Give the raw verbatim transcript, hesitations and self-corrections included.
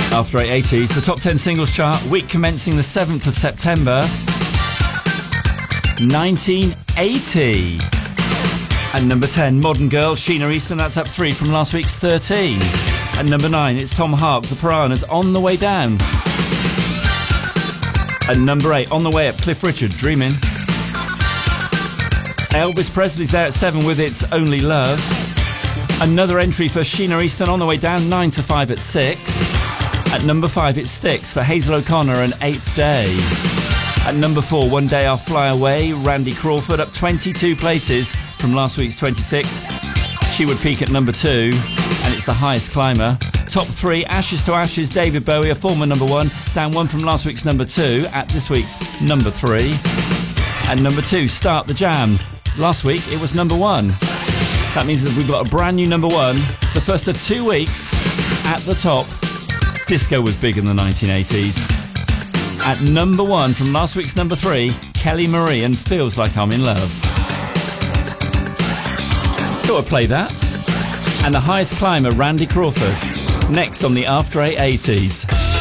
After eight eighties, the top ten singles chart, week commencing the seventh of September, nineteen eighty. At number ten, Modern Girl, Sheena Easton, that's up three from last week's thirteen. At number nine, it's Tom Hark, The Piranhas, On the Way Down. At number eight, on the way up, Cliff Richard, Dreamin'. Elvis Presley's there at seven with It's Only Love. Another entry for Sheena Easton, On the Way Down, nine to five at six. At number five, it Sticks for Hazel O'Connor and Eighth Day. At number four, One Day I'll Fly Away, Randy Crawford, up twenty-two places from last week's twenty-six. She would peak at number two, and it's the highest climber. Top three, Ashes to Ashes, David Bowie, a former number one, down one from last week's number two at this week's number three. And number two, Start the Jam. Last week it was number one. That means that we've got a brand new number one, the first of two weeks at the top. Disco was big in the nineteen eighties. At number one from last week's number three, Kelly Marie and Feels Like I'm in Love. Thought I'd play that. And the highest climber, Randy Crawford, next on the After eight eighties.